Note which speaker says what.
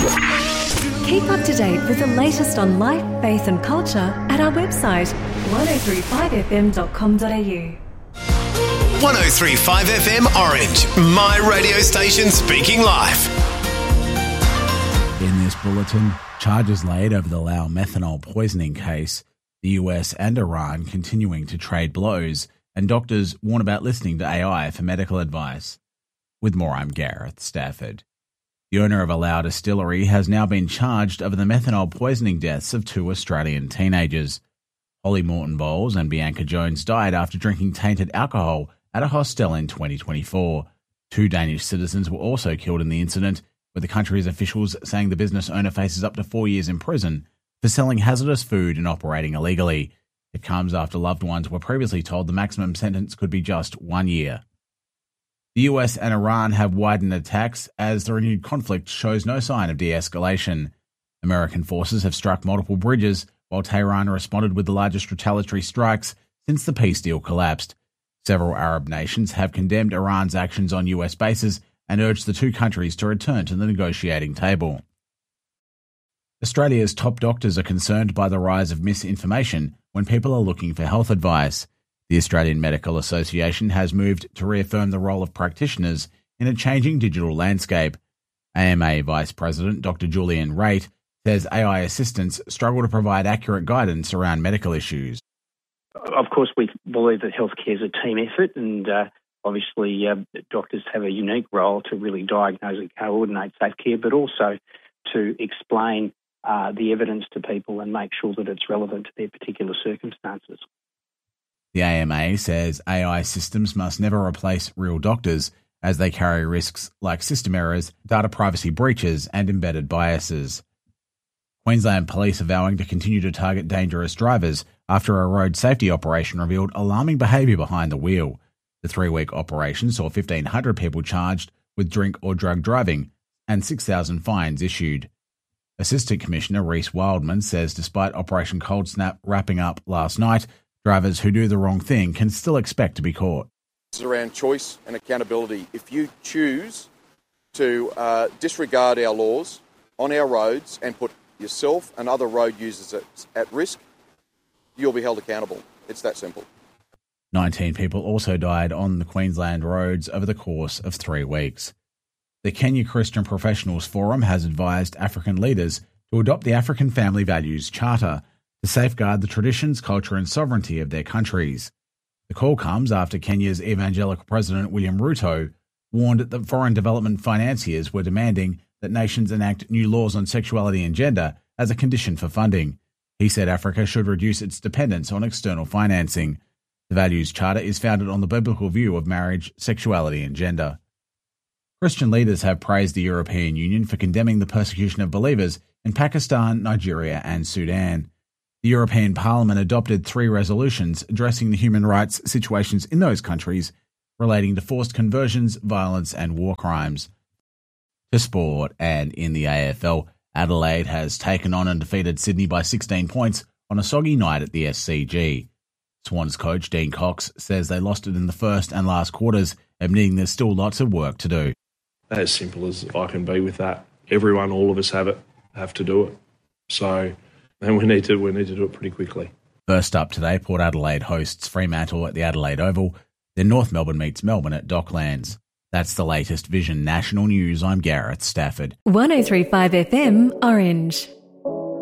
Speaker 1: Keep up to date with the latest on life, faith and culture at our website 1035fm.com.au.
Speaker 2: 1035 FM Orange, my radio station speaking life.
Speaker 3: In this bulletin, charges laid over the Laos methanol poisoning case, the US and Iran continuing to trade blows, and doctors warn about listening to AI for medical advice. With more, I'm Gareth Stafford. The owner of a Laos distillery has now been charged over the methanol poisoning deaths of 2 Australian teenagers. Holly Morton-Bowles and Bianca Jones died after drinking tainted alcohol at a hostel in 2024. 2 Danish citizens were also killed in the incident, with the country's officials saying the business owner faces up to 4 years in prison for selling hazardous food and operating illegally. It comes after loved ones were previously told the maximum sentence could be just 1 year. The US and Iran have widened attacks as the renewed conflict shows no sign of de-escalation. American forces have struck multiple bridges, while Tehran responded with the largest retaliatory strikes since the peace deal collapsed. Several Arab nations have condemned Iran's actions on US bases and urged the 2 countries to return to the negotiating table. Australia's top doctors are concerned by the rise of misinformation when people are looking for health advice. The Australian Medical Association has moved to reaffirm the role of practitioners in a changing digital landscape. AMA Vice President Dr. Julian Raitt says AI assistants struggle to provide accurate guidance around medical issues.
Speaker 4: Of course, we believe that healthcare is a team effort, and obviously doctors have a unique role to really diagnose and coordinate safe care, but also to explain the evidence to people and make sure that it's relevant to their particular circumstances.
Speaker 3: The AMA says AI systems must never replace real doctors, as they carry risks like system errors, data privacy breaches and embedded biases. Queensland Police are vowing to continue to target dangerous drivers after a road safety operation revealed alarming behaviour behind the wheel. The 3-week operation saw 1,500 people charged with drink or drug driving and 6,000 fines issued. Assistant Commissioner Reece Wildman says despite Operation Cold Snap wrapping up last night, drivers who do the wrong thing can still expect to be caught.
Speaker 5: It's around choice and accountability. If you choose to disregard our laws on our roads and put yourself and other road users at risk, you'll be held accountable. It's that simple.
Speaker 3: 19 people also died on the Queensland roads over the course of 3 weeks. The Kenya Christian Professionals Forum has advised African leaders to adopt the African Family Values Charter to safeguard the traditions, culture and sovereignty of their countries. The call comes after Kenya's Evangelical President William Ruto warned that foreign development financiers were demanding that nations enact new laws on sexuality and gender as a condition for funding. He said Africa should reduce its dependence on external financing. The Values Charter is founded on the biblical view of marriage, sexuality and gender. Christian leaders have praised the European Union for condemning the persecution of believers in Pakistan, Nigeria and Sudan. The European Parliament adopted 3 resolutions addressing the human rights situations in those countries relating to forced conversions, violence and war crimes. To sport, and in the AFL, Adelaide has taken on and defeated Sydney by 16 points on a soggy night at the SCG. Swans coach Dean Cox says they lost it in the first and last quarters, admitting there's still lots of work to do.
Speaker 6: As simple as I can be with that. Everyone, all of us have to do it. So... and we need to do it pretty quickly.
Speaker 3: First up today, Port Adelaide hosts Fremantle at the Adelaide Oval. Then North Melbourne meets Melbourne at Docklands. That's the latest Vision National News. I'm Gareth Stafford.
Speaker 1: 1035 FM Orange.